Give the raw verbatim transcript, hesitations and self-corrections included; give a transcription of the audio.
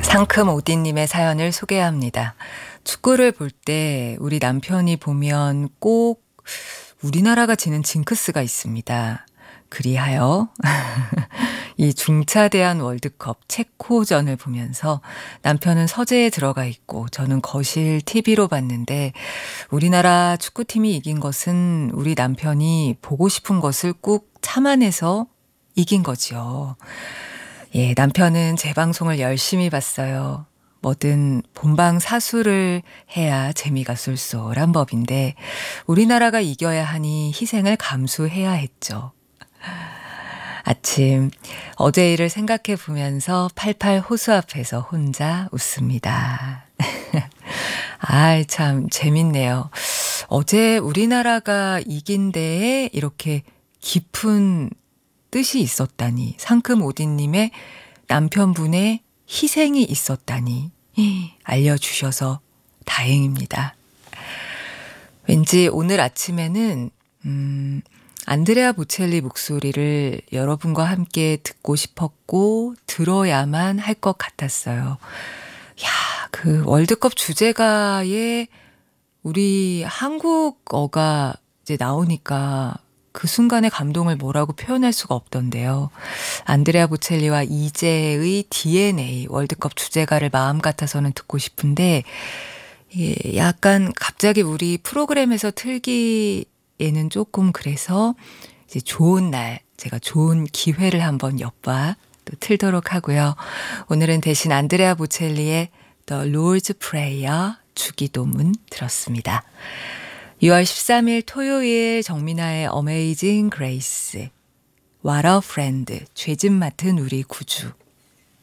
상큼 오디님의 사연을 소개합니다. 축구를 볼 때 우리 남편이 보면 꼭 우리나라가 지는 징크스가 있습니다. 그리하여 이 중차대한 월드컵 체코전을 보면서 남편은 서재에 들어가 있고 저는 거실 티비로 봤는데 우리나라 축구팀이 이긴 것은 우리 남편이 보고 싶은 것을 꾹 참아내서 이긴 거지요. 예, 남편은 제 방송을 열심히 봤어요. 뭐든 본방 사수를 해야 재미가 쏠쏠한 법인데 우리나라가 이겨야 하니 희생을 감수해야 했죠. 아침 어제 일을 생각해 보면서 팔팔 호수 앞에서 혼자 웃습니다. 아이 참 재밌네요. 어제 우리나라가 이긴 데에 이렇게 깊은 뜻이 있었다니, 상큼 오디님의 남편분의 희생이 있었다니 알려주셔서 다행입니다. 왠지 오늘 아침에는 음, 안드레아 보첼리 목소리를 여러분과 함께 듣고 싶었고 들어야만 할 것 같았어요. 야, 그 월드컵 주제가에 우리 한국어가 이제 나오니까 그 순간의 감동을 뭐라고 표현할 수가 없던데요. 안드레아 보첼리와 이재의 디엔에이 월드컵 주제가를 마음 같아서는 듣고 싶은데 예, 약간 갑자기 우리 프로그램에서 틀기에는 조금 그래서 이제 좋은 날, 제가 좋은 기회를 한번 엿봐 또 틀도록 하고요. 오늘은 대신 안드레아 보첼리의 The Lord's Prayer 주기도문 들었습니다. 유월 십삼일 토요일 정민아의 Amazing Grace, What a Friend, 죄짐 맡은 우리 구주.